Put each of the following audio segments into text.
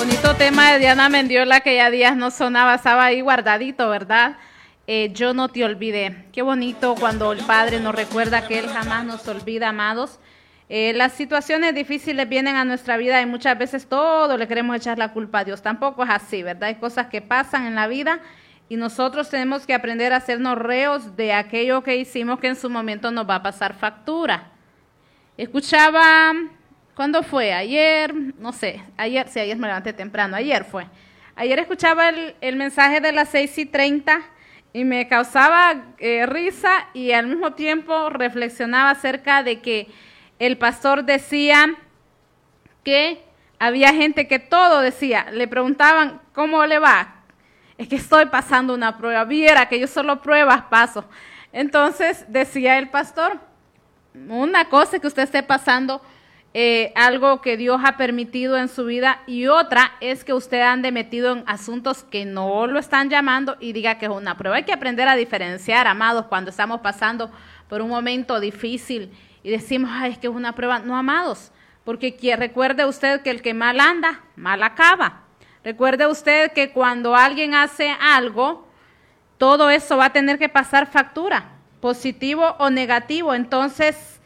bonito tema de Diana Mendiola que ya días no sonaba, estaba ahí guardadito, ¿verdad? Yo no te olvidé. Qué bonito cuando el Padre nos recuerda que Él jamás nos olvida, amados. Las situaciones difíciles vienen a nuestra vida y muchas veces todo le queremos echar la culpa a Dios. Tampoco es así, ¿verdad? Hay cosas que pasan en la vida y nosotros tenemos que aprender a hacernos reos de aquello que hicimos que en su momento nos va a pasar factura. Escuchaba, ¿cuándo fue? Ayer, no sé, ayer, sí, ayer me levanté temprano, ayer fue. Ayer escuchaba el mensaje de las 6:30 y me causaba risa y al mismo tiempo reflexionaba acerca de que el pastor decía que había gente que todo decía, le preguntaban, ¿cómo le va? Es que estoy pasando una prueba, viera que yo solo pruebas paso. Entonces decía el pastor, una cosa es que usted esté pasando algo que Dios ha permitido en su vida y otra es que usted ande metido en asuntos que no lo están llamando y diga que es una prueba. Hay que aprender a diferenciar, amados, cuando estamos pasando por un momento difícil y decimos, ay, es que es una prueba. No, amados, porque recuerde usted que el que mal anda, mal acaba. Recuerde usted que cuando alguien hace algo, todo eso va a tener que pasar factura, positivo o negativo. Entonces,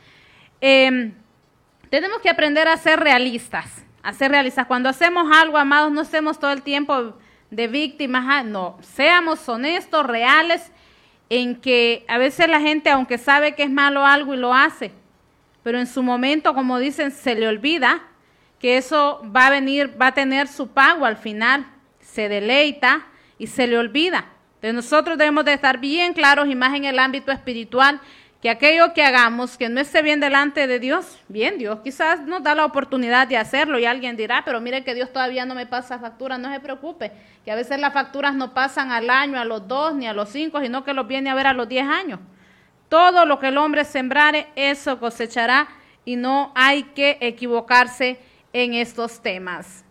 tenemos que aprender a ser realistas, Cuando hacemos algo, amados, no estemos todo el tiempo de víctimas, no, seamos honestos, reales, en que a veces la gente, aunque sabe que es malo algo y lo hace, pero en su momento, como dicen, se le olvida que eso va a tener su pago al final, se deleita y se le olvida. Entonces nosotros debemos de estar bien claros y más en el ámbito espiritual, que aquello que hagamos, que no esté bien delante de Dios, bien, Dios quizás nos da la oportunidad de hacerlo y alguien dirá, pero mire que Dios todavía no me pasa factura, no se preocupe, que a veces las facturas no pasan al año, a los 2 ni a los 5, sino que los viene a ver a los 10 años. Todo lo que el hombre sembrare, eso cosechará y no hay que equivocarse en estos temas.